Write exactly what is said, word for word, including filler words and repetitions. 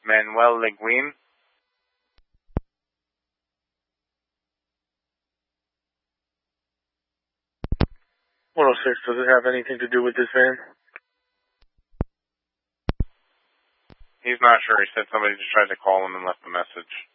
Manuel Leguin. one oh six, does it have anything to do with this van? He's not sure. He said somebody just tried to call him and left a message.